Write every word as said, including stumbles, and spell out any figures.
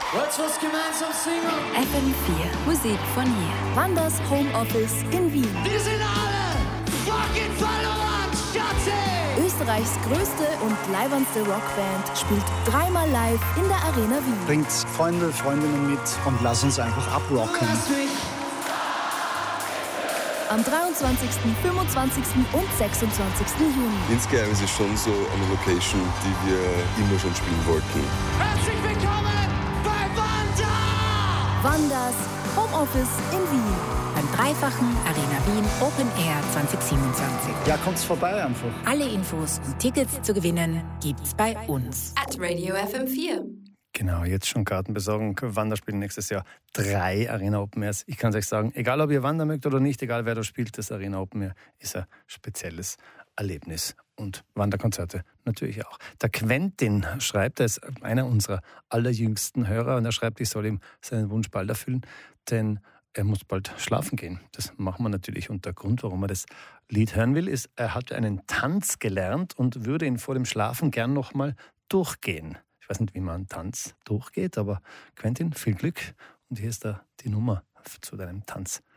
Wollt's was gemeinsam singen? F M vier, Musik von hier. Wanders Homeoffice in Wien. Wir sind alle fucking verloren, Schatzi! Österreichs größte und leibendste Rockband spielt dreimal live in der Arena Wien. Bringt Freunde, Freundinnen mit und lass uns einfach abrocken. Am dreiundzwanzigsten, fünfundzwanzigsten und sechsundzwanzigsten Juni. Insgeheim ist es schon so eine Location, die wir immer schon spielen wollten. Herzlich willkommen bei Wanda! Wanders Homeoffice in Wien. Beim dreifachen Arena Wien Open Air zwanzig siebenundzwanzig. Ja, kommt's vorbei einfach. Alle Infos und Tickets zu gewinnen gibt's bei uns. At Radio F M vier. Genau, jetzt schon Karten besorgen. Wanda spielen nächstes Jahr drei Arena Open Airs. Ich kann es euch sagen, egal ob ihr Wanda mögt oder nicht, egal wer da spielt, das Arena Open Air ist ein spezielles Erlebnis. Und Wanderkonzerte natürlich auch. Der Quentin schreibt, er ist einer unserer allerjüngsten Hörer und er schreibt, ich soll ihm seinen Wunsch bald erfüllen, denn er muss bald schlafen gehen. Das machen wir natürlich. Und der Grund, warum er das Lied hören will, ist, er hat einen Tanz gelernt und würde ihn vor dem Schlafen gern nochmal durchgehen. Ich weiß nicht, wie man einen Tanz durchgeht, aber Quentin, viel Glück. Und hier ist da die Nummer zu deinem Tanz